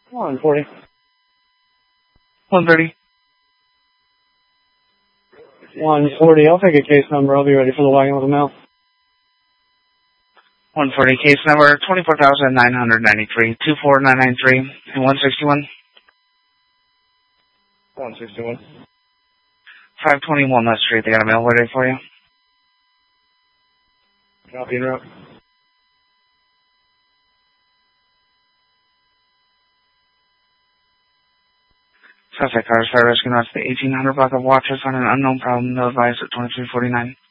140. 130. 140. I'll take a case number. I'll be ready for the wagon with the mail. 140, case number 24,993, 24993, and 161. 161. 520 Walnut Street. They got a mail ready for you. Copy and route. Suspect car started rescuing us the 1800 block of Watchers on an unknown problem. No advice at 2349.